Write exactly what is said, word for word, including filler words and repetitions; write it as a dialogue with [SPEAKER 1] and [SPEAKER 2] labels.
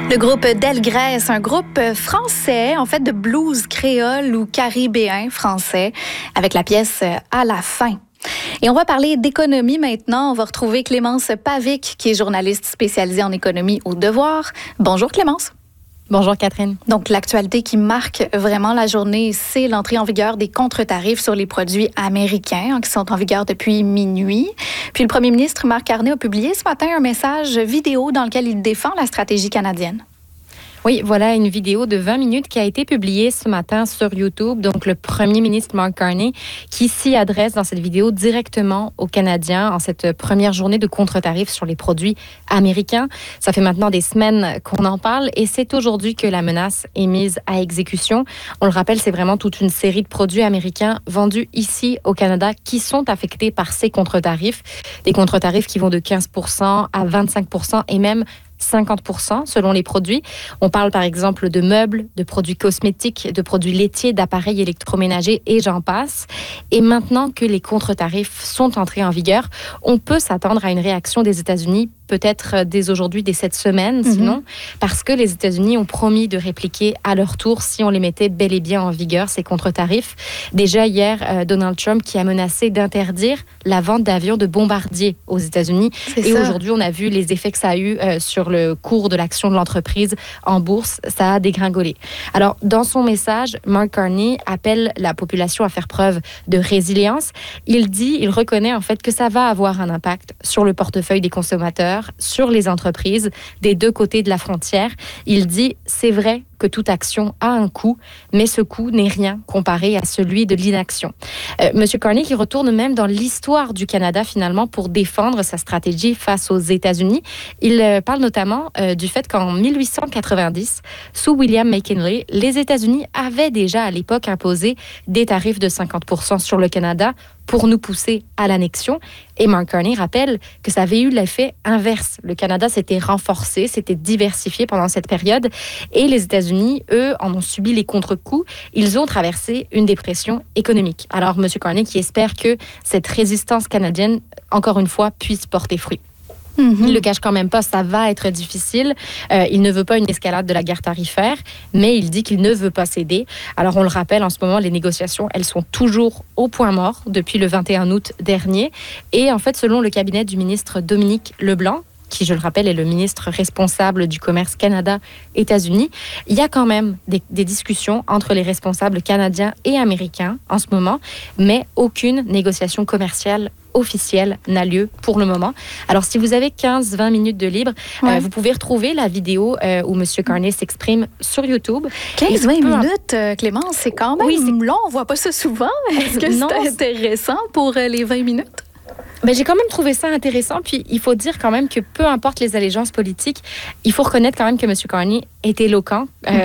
[SPEAKER 1] Le groupe Delgrès, un groupe français, en fait de blues créole ou caribéen français, avec la pièce À la fin. Et on va parler d'économie maintenant. On va retrouver Clémence Pavic, qui est journaliste spécialisée en économie au Devoir. Bonjour Clémence.
[SPEAKER 2] Bonjour Catherine.
[SPEAKER 1] Donc l'actualité qui marque vraiment la journée, c'est l'entrée en vigueur des contre-tarifs sur les produits américains hein, qui sont en vigueur depuis minuit. Puis le premier ministre Marc Carney a publié ce matin un message vidéo dans lequel il défend la stratégie canadienne.
[SPEAKER 2] Oui, voilà une vidéo de vingt minutes qui a été publiée ce matin sur YouTube. Donc, le premier ministre Mark Carney qui s'y adresse dans cette vidéo directement aux Canadiens en cette première journée de contre-tarifs sur les produits américains. Ça fait maintenant des semaines qu'on en parle et c'est aujourd'hui que la menace est mise à exécution. On le rappelle, c'est vraiment toute une série de produits américains vendus ici au Canada qui sont affectés par ces contre-tarifs. Des contre-tarifs qui vont de quinze pour cent à vingt-cinq pour cent et même cinquante pour cent selon les produits. On parle par exemple de meubles, de produits cosmétiques, de produits laitiers, d'appareils électroménagers et j'en passe. Et maintenant que les contre-tarifs sont entrés en vigueur, on peut s'attendre à une réaction des États-Unis peut-être dès aujourd'hui, dès cette semaine, mm-hmm. sinon, parce que les États-Unis ont promis de répliquer à leur tour si on les mettait bel et bien en vigueur, ces contre-tarifs. Déjà hier, euh, Donald Trump qui a menacé d'interdire la vente d'avions de bombardiers aux États-Unis.
[SPEAKER 1] C'est
[SPEAKER 2] et
[SPEAKER 1] ça.
[SPEAKER 2] Aujourd'hui, on a vu les effets que ça a eu euh, sur le cours de l'action de l'entreprise en bourse. Ça a dégringolé. Alors, dans son message, Mark Carney appelle la population à faire preuve de résilience. Il dit, il reconnaît en fait que ça va avoir un impact sur le portefeuille des consommateurs, sur les entreprises des deux côtés de la frontière. Il dit, c'est vrai que toute action a un coût, mais ce coût n'est rien comparé à celui de l'inaction. Euh, Monsieur Carney qui retourne même dans l'histoire du Canada finalement pour défendre sa stratégie face aux États-Unis. Il euh, parle notamment euh, du fait qu'en dix-huit cent quatre-vingt-dix, sous William McKinley, les États-Unis avaient déjà à l'époque imposé des tarifs de cinquante pour cent sur le Canada pour nous pousser à l'annexion. Et Mark Carney rappelle que ça avait eu l'effet inverse. Le Canada s'était renforcé, s'était diversifié pendant cette période et les États-Unis, eux, en ont subi les contre-coups. Ils ont traversé une dépression économique. Alors, M. Carney qui espère que cette résistance canadienne, encore une fois, puisse porter fruit. Mm-hmm. Il ne le cache quand même pas, ça va être difficile. Euh, il ne veut pas une escalade de la guerre tarifaire, mais il dit qu'il ne veut pas céder. Alors, on le rappelle, en ce moment, les négociations, elles sont toujours au point mort depuis le vingt et un août dernier. Et en fait, selon le cabinet du ministre Dominique Leblanc, qui, je le rappelle, est le ministre responsable du commerce Canada-États-Unis, il y a quand même des, des discussions entre les responsables canadiens et américains en ce moment, mais aucune négociation commerciale officielle n'a lieu pour le moment. Alors, si vous avez quinze à vingt minutes de libre, ouais. euh, vous pouvez retrouver la vidéo euh, où M. Carney s'exprime sur YouTube.
[SPEAKER 1] quinze à vingt minutes, euh, Clémence, c'est quand même oui, c'est... long. On ne voit pas ça souvent. Est-ce que non, c'est intéressant pour euh, les vingt minutes?
[SPEAKER 2] Ben, j'ai quand même trouvé ça intéressant. Puis, il faut dire quand même que peu importe les allégeances politiques, il faut reconnaître quand même que M. Carney est éloquent. Euh,